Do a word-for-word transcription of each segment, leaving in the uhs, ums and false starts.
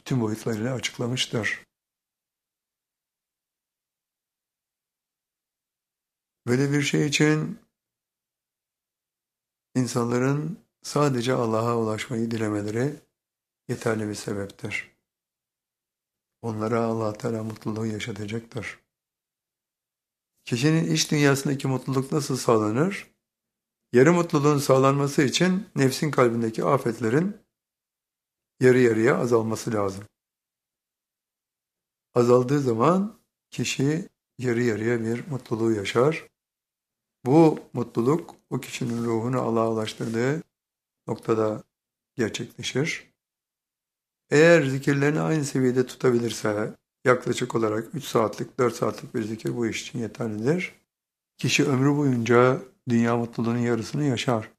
bütün boyutlarıyla açıklamıştır. Böyle bir şey için insanların sadece Allah'a ulaşmayı dilemeleri yeterli bir sebeptir. Onlara Allah Teala mutluluğu yaşatacaktır. Kişinin iç dünyasındaki mutluluk nasıl sağlanır? Yarı mutluluğun sağlanması için nefsin kalbindeki afetlerin yarı yarıya azalması lazım. Azaldığı zaman kişi yarı yarıya bir mutluluğu yaşar. Bu mutluluk o kişinin ruhunu Allah'a ulaştırdığı noktada gerçekleşir. Eğer zikirlerini aynı seviyede tutabilirse, yaklaşık olarak üç saatlik, dört saatlik bir zikir bu iş için yeterlidir. Kişi ömrü boyunca dünya mutluluğunun yarısını yaşar.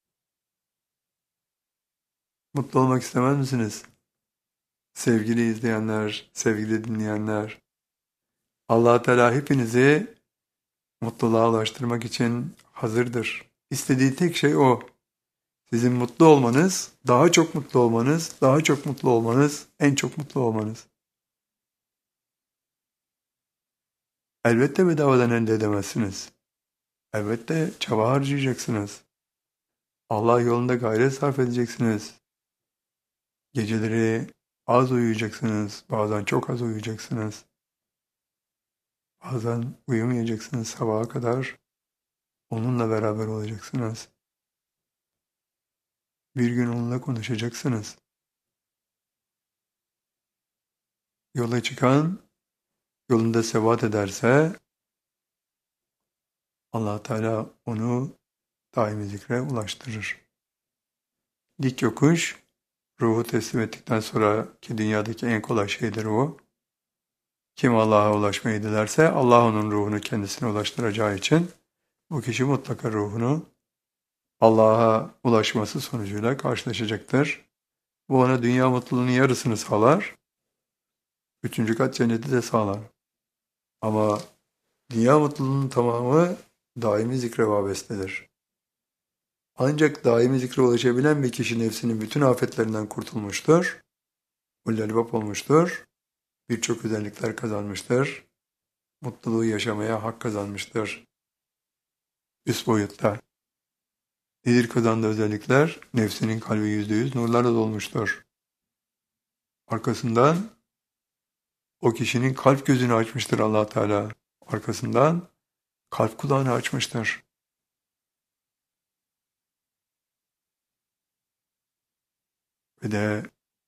Mutlu olmak istemez misiniz? Sevgili izleyenler, sevgili dinleyenler, Allah Teala hepinizi mutluluğa ulaştırmak için hazırdır. İstediği tek şey o. Sizin mutlu olmanız, daha çok mutlu olmanız, daha çok mutlu olmanız, en çok mutlu olmanız. Elbette bedavadan elde edemezsiniz. Elbette çaba harcayacaksınız. Allah yolunda gayret sarf edeceksiniz. Geceleri az uyuyacaksınız, bazen çok az uyuyacaksınız. Bazen uyumayacaksınız sabaha kadar. Onunla beraber olacaksınız. Bir gün onunla konuşacaksınız. Yola çıkan yolunda sebat ederse Allah Teala onu daimi zikre ulaştırır. Dik yokuş ruhu teslim ettikten sonraki dünyadaki en kolay şeydir o. Kim Allah'a ulaşmayı dilerse Allah onun ruhunu kendisine ulaştıracağı için bu kişi mutlaka ruhunu Allah'a ulaşması sonucuyla karşılaşacaktır. Bu ona dünya mutluluğunun yarısını sağlar. Üçüncü kat cenneti de sağlar. Ama dünya mutluluğunun tamamı daimi zikre vabestedir. Ancak daimi zikre ulaşabilen bir kişi nefsinin bütün afetlerinden kurtulmuştur. Hullelbap olmuştur. Birçok özellikler kazanmıştır. Mutluluğu yaşamaya hak kazanmıştır. Üst boyutta. Nedir kazandığı özellikler? Nefsinin kalbi yüzde yüz nurlarla dolmuştur. Arkasından o kişinin kalp gözünü açmıştır Allah Teala. Arkasından kalp kulağını açmıştır. Ve de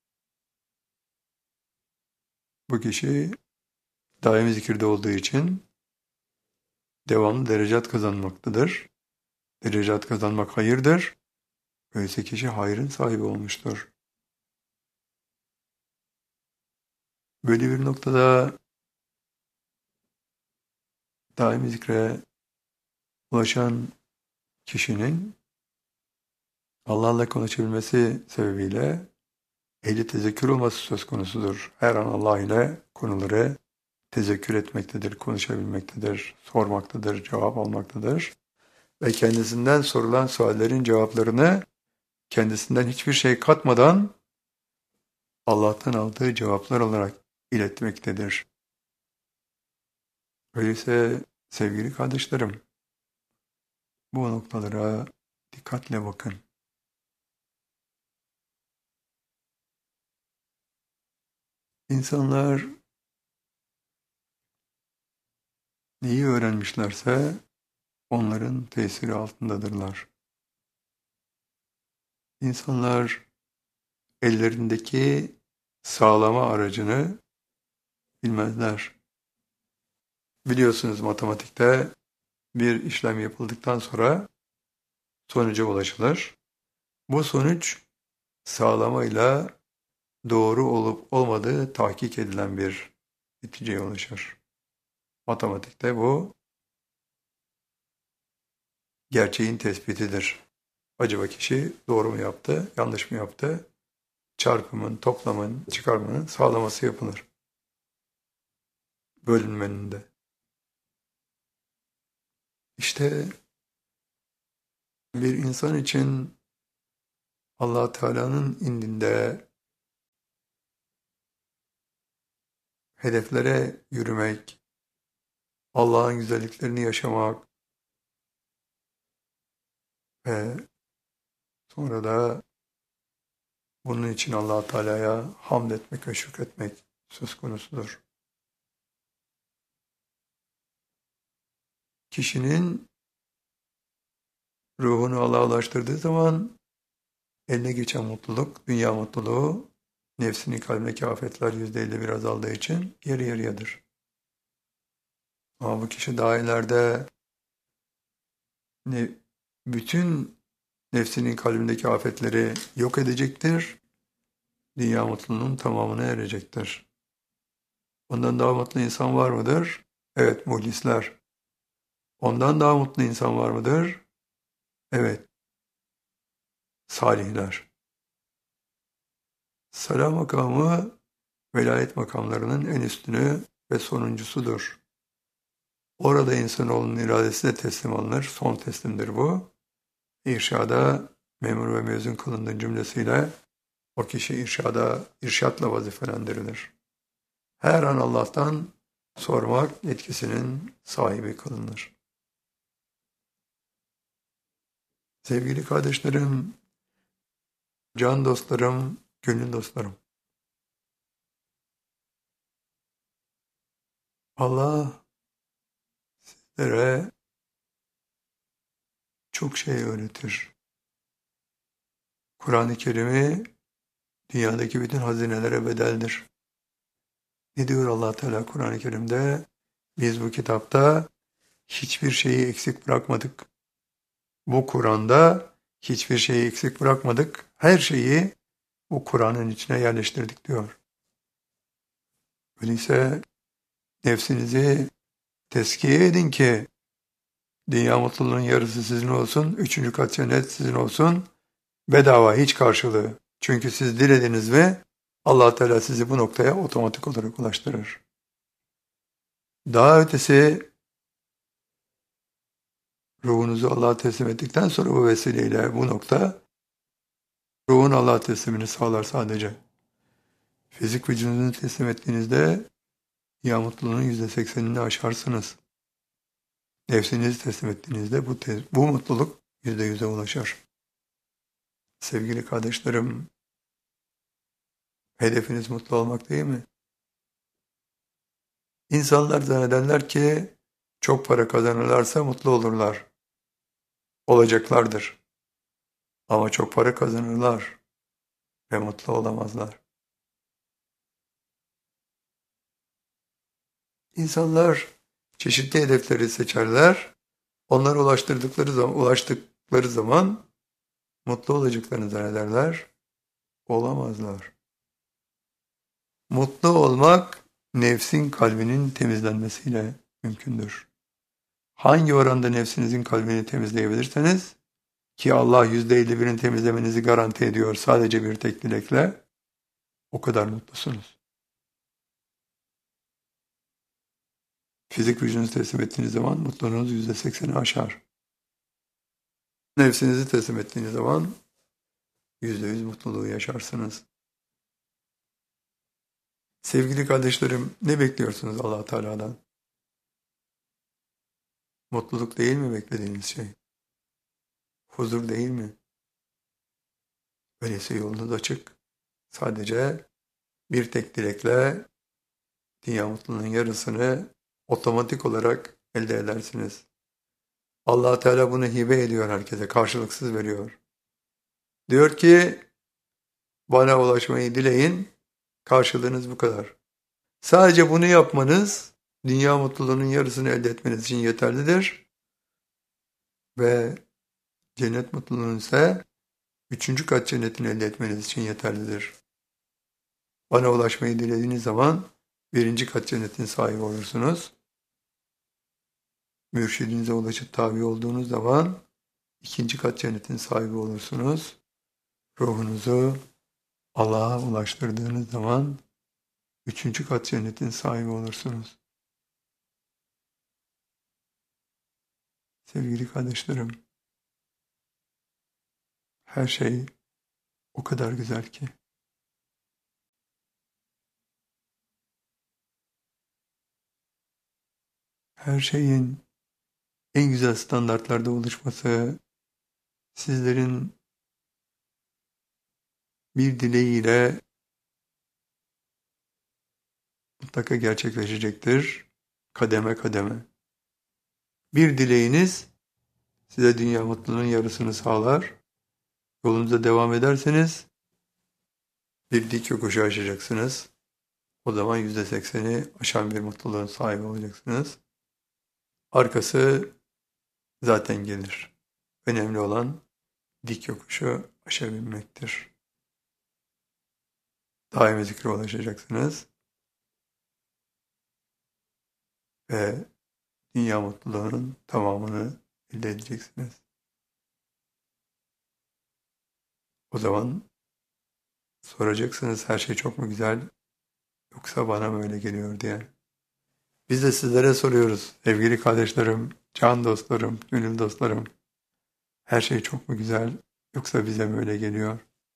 bu kişi daimi zikirde olduğu için devamlı derecat kazanmaktadır. Derecat kazanmak hayırdır. Öyleyse kişi hayrın sahibi olmuştur. Böyle bir noktada daimi zikre ulaşan kişinin Allah'la konuşabilmesi sebebiyle ehli tezekkür olması söz konusudur. Her an Allah ile konuları tezekkür etmektedir, konuşabilmektedir, sormaktadır, cevap almaktadır. Ve kendisinden sorulan suallerin cevaplarını kendisinden hiçbir şey katmadan Allah'tan aldığı cevaplar olarak iletmektedir. Öyleyse sevgili kardeşlerim, bu noktalara dikkatle bakın. İnsanlar neyi öğrenmişlerse onların tesiri altındadırlar. İnsanlar ellerindeki sağlama aracını bilmezler. Biliyorsunuz matematikte bir işlem yapıldıktan sonra sonuca ulaşılır. Bu sonuç sağlamayla doğru olup olmadığı tahkik edilen bir neticeye ulaşır. Matematikte bu gerçeğin tespitidir. Acaba kişi doğru mu yaptı, yanlış mı yaptı? Çarpımın, toplamın, çıkarmanın sağlaması yapılır. Bölünmenin de. İşte bir insan için Allah Teala'nın indinde hedeflere yürümek, Allah'ın güzelliklerini yaşamak ve sonra da bunun için Allah Teala'ya hamd etmek ve şükretmek söz konusudur. Kişinin ruhunu Allah'a ulaştırdığı zaman eline geçen mutluluk, dünya mutluluğu, nefsinin kalbindeki afetler yüzde elli bir azaldığı için yarı yarıyadır. Ama bu kişi daha ileride ne, bütün nefsinin kalbindeki afetleri yok edecektir. Dünya mutluluğunun tamamına erecektir. Ondan daha mutlu insan var mıdır? Evet, muhlisler. Ondan daha mutlu insan var mıdır? Evet, salihler. Sala makamı velayet makamlarının en üstünü ve sonuncusudur. Orada insanoğlunun iradesi de teslim alınır. Son teslimdir bu. İrşada memur ve mezun kılındığı cümlesiyle o kişi irşada, irşatla vazifelendirilir. Her an Allah'tan sormak yetkisinin sahibi kılınır. Sevgili kardeşlerim, can dostlarım, gönül dostlarım. Allah sizlere çok şey öğretir. Kur'an-ı Kerim'i dünyadaki bütün hazinelere bedeldir. Ne diyor Allah Teala Kur'an-ı Kerim'de? Biz bu kitapta hiçbir şeyi eksik bırakmadık. Bu Kur'an'da hiçbir şeyi eksik bırakmadık. Her şeyi bu Kur'an'ın içine yerleştirdik diyor. Öyleyse nefsinizi tezkiye edin ki dünya mutluluğunun yarısı sizin olsun, üçüncü kat cennet sizin olsun. Bedava, hiç karşılığı. Çünkü siz dilediniz ve Allah Teala sizi bu noktaya otomatik olarak ulaştırır. Daha ötesi, ruhunuzu Allah'a teslim ettikten sonra bu vesileyle bu nokta ruhun Allah'a teslimini sağlar sadece. Fizik vücudunuzu teslim ettiğinizde ya mutluluğun yüzde seksenini aşarsınız. Nefsinizi teslim ettiğinizde bu, te- bu mutluluk yüzde yüze ulaşır. Sevgili kardeşlerim, hedefiniz mutlu olmak değil mi? İnsanlar zannederler ki çok para kazanırlarsa mutlu olurlar. Olacaklardır. Ama çok para kazanırlar ve mutlu olamazlar. İnsanlar çeşitli hedefleri seçerler. Onlara ulaştırdıkları zaman, ulaştıkları zaman mutlu olacaklarını zannederler. Olamazlar. Mutlu olmak nefsin kalbinin temizlenmesiyle mümkündür. Hangi oranda nefsinizin kalbini temizleyebilirseniz ki Allah yüzde elli birin temizlemenizi garanti ediyor sadece bir tek dilekle, o kadar mutlusunuz. Fizik vücudunuzu teslim ettiğiniz zaman mutluluğunuz yüzde sekseni aşar. Nefsinizi teslim ettiğiniz zaman yüzde yüz mutluluğu yaşarsınız. Sevgili kardeşlerim, ne bekliyorsunuz Allah Teala'dan? Mutluluk değil mi beklediğiniz şey? Huzur değil mi? Öyleyse yolunuz açık. Sadece bir tek dilekle dünya mutluluğunun yarısını otomatik olarak elde edersiniz. Allah Teala bunu hibe ediyor herkese, karşılıksız veriyor. Diyor ki, bana ulaşmayı dileyin, karşılığınız bu kadar. Sadece bunu yapmanız, dünya mutluluğunun yarısını elde etmeniz için yeterlidir. Ve cennet mutluluğunun ise üçüncü kat cennetini elde etmeniz için yeterlidir. Bana ulaşmayı dilediğiniz zaman birinci kat cennetin sahibi olursunuz. Mürşidinize ulaşıp tabi olduğunuz zaman ikinci kat cennetin sahibi olursunuz. Ruhunuzu Allah'a ulaştırdığınız zaman üçüncü kat cennetin sahibi olursunuz. Sevgili kardeşlerim, her şey o kadar güzel ki. her şeyin en güzel standartlarda oluşması, sizlerin bir dileğiyle mutlaka gerçekleşecektir. Kademe kademe. Bir dileğiniz size dünya mutluluğunun yarısını sağlar. Yolunuza devam ederseniz bir dik yokuşu aşacaksınız. O zaman yüzde sekseni aşan bir mutluluğun sahibi olacaksınız. Arkası zaten gelir. Önemli olan dik yokuşu aşabilmektir. Daimi zikre ulaşacaksınız. Ve dünya mutluluğunun tamamını elde edeceksiniz. O zaman soracaksınız her şey çok mu güzel yoksa bana mı öyle geliyor diye. Biz de sizlere soruyoruz sevgili kardeşlerim, can dostlarım, gönül dostlarım. Her şey çok mu güzel yoksa bize mi öyle geliyor?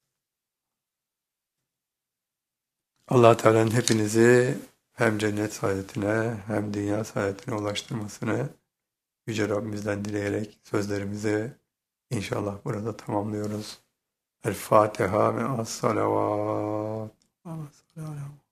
Allah Teala'nın hepinizi hem cennet saadetine hem dünya saadetine ulaştırmasını Yüce Rabbimizden dileyerek sözlerimizi inşallah burada tamamlıyoruz. El Fatiha ve as-salavat.